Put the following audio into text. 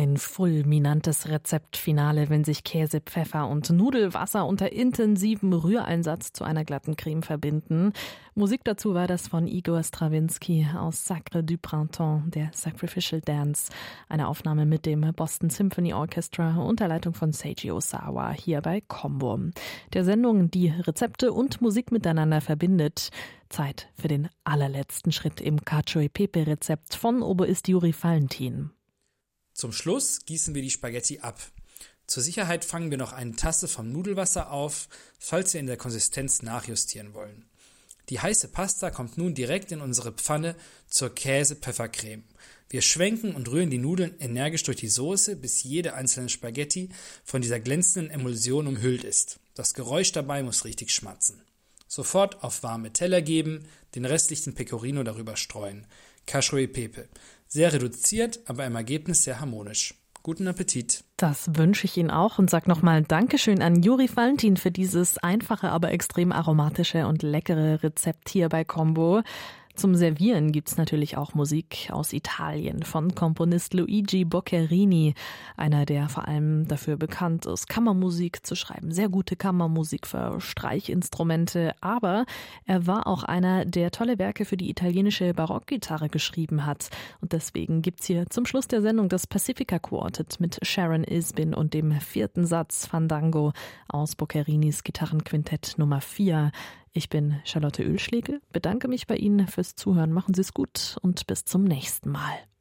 Ein fulminantes Rezeptfinale, wenn sich Käse, Pfeffer und Nudelwasser unter intensivem Rühreinsatz zu einer glatten Creme verbinden. Musik dazu war das von Igor Strawinsky aus Sacre du Printemps, der Sacrificial Dance. Eine Aufnahme mit dem Boston Symphony Orchestra unter Leitung von Seiji Osawa hier bei Combo. Der Sendung, die Rezepte und Musik miteinander verbindet. Zeit für den allerletzten Schritt im Cacio e Pepe Rezept von Oberst Juri Valentin. Zum Schluss gießen wir die Spaghetti ab. Zur Sicherheit fangen wir noch eine Tasse vom Nudelwasser auf, falls wir in der Konsistenz nachjustieren wollen. Die heiße Pasta kommt nun direkt in unsere Pfanne zur Käse-Pfeffercreme. Wir schwenken und rühren die Nudeln energisch durch die Soße, bis jede einzelne Spaghetti von dieser glänzenden Emulsion umhüllt ist. Das Geräusch dabei muss richtig schmatzen. Sofort auf warme Teller geben, den restlichen Pecorino darüber streuen. Cacio e Pepe. Sehr reduziert, aber im Ergebnis sehr harmonisch. Guten Appetit. Das wünsche ich Ihnen auch und sage nochmal Dankeschön an Juri Valentin für dieses einfache, aber extrem aromatische und leckere Rezept hier bei Combo. Zum Servieren gibt's natürlich auch Musik aus Italien von Komponist Luigi Boccherini, einer, der vor allem dafür bekannt ist, Kammermusik zu schreiben. Sehr gute Kammermusik für Streichinstrumente, aber er war auch einer, der tolle Werke für die italienische Barockgitarre geschrieben hat. Und deswegen gibt's hier zum Schluss der Sendung das Pacifica Quartet mit Sharon Isbin und dem 4. Satz Fandango aus Boccherinis Gitarrenquintett Nummer 4. Ich bin Charlotte Oehlschlegel, bedanke mich bei Ihnen fürs Zuhören. Machen Sie es gut und bis zum nächsten Mal.